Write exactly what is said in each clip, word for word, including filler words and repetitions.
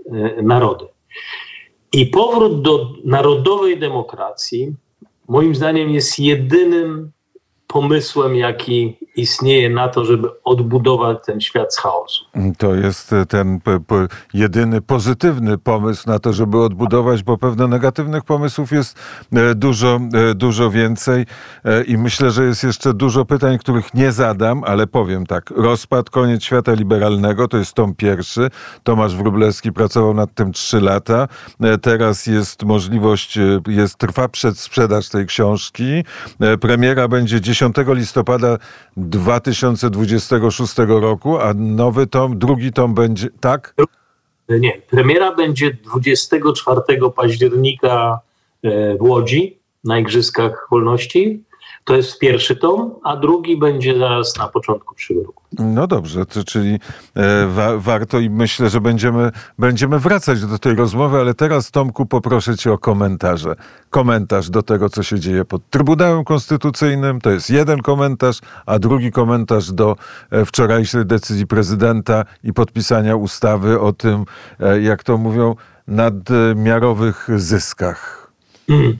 narody. I powrót do narodowej demokracji moim zdaniem jest jedynym pomysłem, jaki istnieje na to, żeby odbudować ten świat z chaosu. To jest ten po, po, jedyny pozytywny pomysł na to, żeby odbudować, bo pewno negatywnych pomysłów jest dużo, dużo więcej i myślę, że jest jeszcze dużo pytań, których nie zadam, ale powiem tak. Rozpad, koniec świata liberalnego, to jest tom pierwszy. Tomasz Wróblewski pracował nad tym trzy lata. Teraz jest możliwość, jest, trwa przedsprzedaż tej książki. Premiera będzie dziesiątego listopada dwa tysiące dwudziestego szóstego roku, a nowy tom, drugi tom będzie, tak? Nie, premiera będzie dwudziestego czwartego października w Łodzi na Igrzyskach Wolności. To jest pierwszy tom, a drugi będzie zaraz na początku przyszłego roku. No dobrze, to, czyli e, wa, warto i myślę, że będziemy, będziemy wracać do tej rozmowy, ale teraz, Tomku, poproszę cię o komentarze. Komentarz do tego, co się dzieje pod Trybunałem Konstytucyjnym. To jest jeden komentarz, a drugi komentarz do e, wczorajszej decyzji prezydenta i podpisania ustawy o tym, e, jak to mówią, nadmiarowych zyskach. Hmm.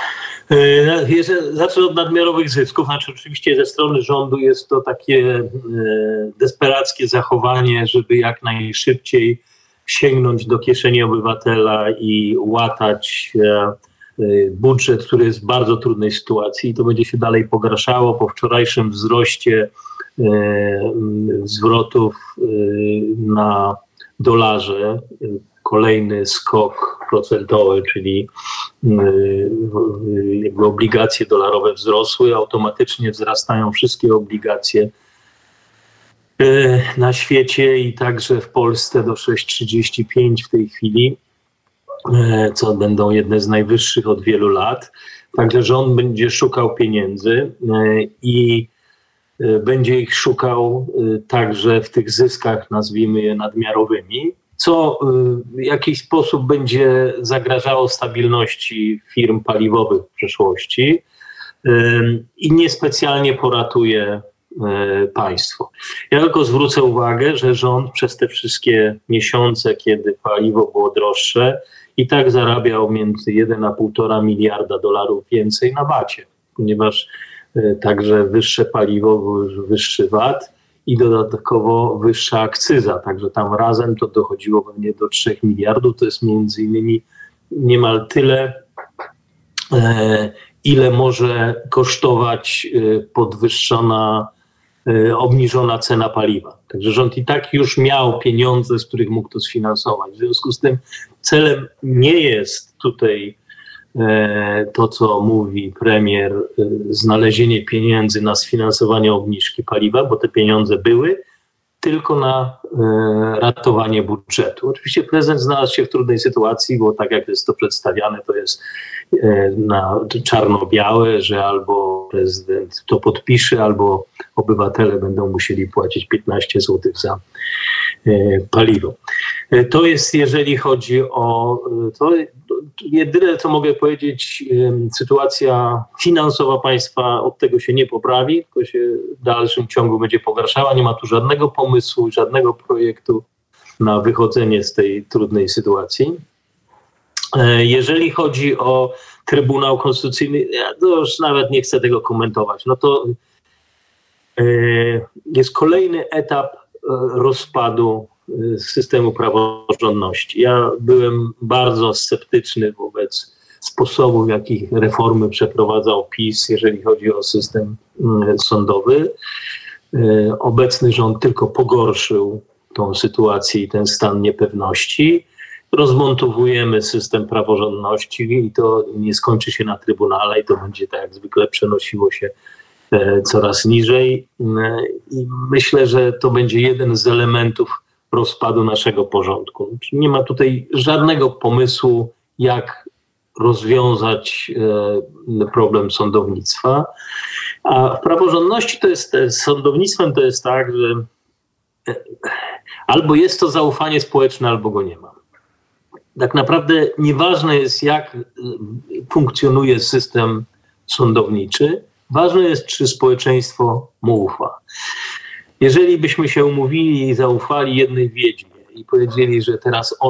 Zacznę od nadmiarowych zysków. Znaczy, oczywiście ze strony rządu jest to takie desperackie zachowanie, żeby jak najszybciej sięgnąć do kieszeni obywatela i łatać budżet, który jest w bardzo trudnej sytuacji. I to będzie się dalej pogarszało po wczorajszym wzroście zwrotów na dolarze. Kolejny skok procentowy, czyli jakby obligacje dolarowe wzrosły, automatycznie wzrastają wszystkie obligacje na świecie i także w Polsce do sześć przecinek trzydzieści pięć w tej chwili, co będą jedne z najwyższych od wielu lat. Także rząd będzie szukał pieniędzy i będzie ich szukał także w tych zyskach, nazwijmy je nadmiarowymi, co w jakiś sposób będzie zagrażało stabilności firm paliwowych w przyszłości i niespecjalnie poratuje państwo. Ja tylko zwrócę uwagę, że rząd przez te wszystkie miesiące, kiedy paliwo było droższe, i tak zarabiał między jeden a półtora miliarda dolarów więcej na vacie, ponieważ także wyższe paliwo, wyższy vat i dodatkowo wyższa akcyza. Także tam razem to dochodziło pewnie do trzech miliardów. To jest między innymi niemal tyle, e, ile może kosztować e, podwyższona, e, obniżona cena paliwa. Także rząd i tak już miał pieniądze, z których mógł to sfinansować. W związku z tym celem nie jest tutaj to, co mówi premier, znalezienie pieniędzy na sfinansowanie obniżki paliwa, bo te pieniądze były, tylko na ratowanie budżetu. Oczywiście prezydent znalazł się w trudnej sytuacji, bo tak jak jest to przedstawiane, to jest na czarno-białe, że albo prezydent to podpisze, albo obywatele będą musieli płacić piętnaście złotych za paliwo. To jest, jeżeli chodzi o to, jedyne, co mogę powiedzieć, sytuacja finansowa państwa od tego się nie poprawi, tylko się w dalszym ciągu będzie pogarszała. Nie ma tu żadnego pomysłu, żadnego projektu na wychodzenie z tej trudnej sytuacji. Jeżeli chodzi o Trybunał Konstytucyjny, ja to już nawet nie chcę tego komentować. No to jest kolejny etap rozpadu systemu praworządności. Ja byłem bardzo sceptyczny wobec sposobu, w jaki reformy przeprowadzał PiS, jeżeli chodzi o system sądowy. Obecny rząd tylko pogorszył tą sytuację i ten stan niepewności. Rozmontowujemy system praworządności i to nie skończy się na Trybunale i to będzie tak jak zwykle przenosiło się coraz niżej. I myślę, że to będzie jeden z elementów rozpadu naszego porządku. Nie ma tutaj żadnego pomysłu, jak rozwiązać problem sądownictwa. A w praworządności to jest, z sądownictwem to jest tak, że albo jest to zaufanie społeczne, albo go nie ma. Tak naprawdę nieważne jest, jak funkcjonuje system sądowniczy, ważne jest, czy społeczeństwo mu ufa. Jeżeli byśmy się umówili i zaufali jednej wiedźmie i powiedzieli, że teraz